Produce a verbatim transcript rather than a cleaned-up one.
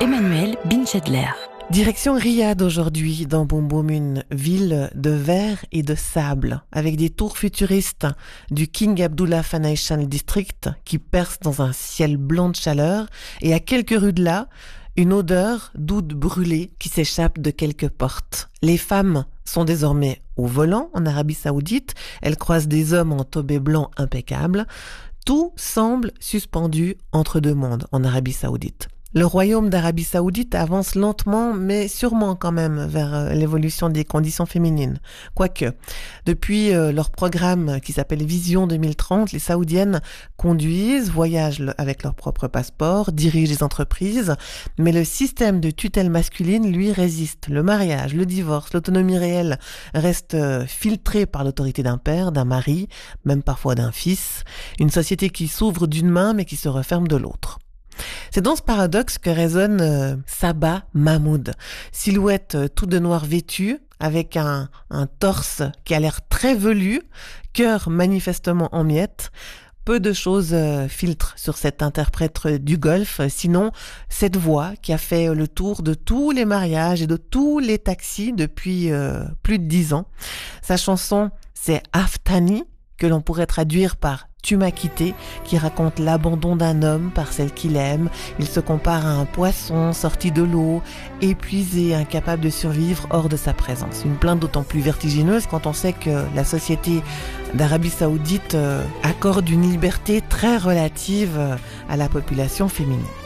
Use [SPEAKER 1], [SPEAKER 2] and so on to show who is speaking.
[SPEAKER 1] Emmanuel Binchedler.
[SPEAKER 2] Direction Riyad aujourd'hui, dans Boum Boum, une ville de verre et de sable, avec des tours futuristes du King Abdullah Financial District qui percent dans un ciel blanc de chaleur, et à quelques rues de là, une odeur d'oud brûlée qui s'échappe de quelques portes. Les femmes sont désormais au volant en Arabie Saoudite, elles croisent des hommes en tobé blanc impeccable. Tout semble suspendu entre deux mondes en Arabie Saoudite. Le royaume d'Arabie Saoudite avance lentement, mais sûrement quand même vers l'évolution des conditions féminines. Quoique, depuis leur programme qui s'appelle Vision deux mille trente, les Saoudiennes conduisent, voyagent avec leur propre passeport, dirigent les entreprises, mais le système de tutelle masculine, lui, résiste. Le mariage, le divorce, l'autonomie réelle restent filtrés par l'autorité d'un père, d'un mari, même parfois d'un fils. Une société qui s'ouvre d'une main, mais qui se referme de l'autre. C'est dans ce paradoxe que résonne euh, Saba Mahmoud, silhouette euh, tout de noir vêtue, avec un, un torse qui a l'air très velu, cœur manifestement en miettes. Peu de choses euh, filtrent sur cette interprète du Golfe, sinon cette voix qui a fait le tour de tous les mariages et de tous les taxis depuis euh, plus de dix ans. Sa chanson, c'est Aftani, que l'on pourrait traduire par « Tu m'as quitté », qui raconte l'abandon d'un homme par celle qu'il aime. Il se compare à un poisson sorti de l'eau, épuisé, incapable de survivre hors de sa présence. Une plainte d'autant plus vertigineuse quand on sait que la société d'Arabie Saoudite accorde une liberté très relative à la population féminine.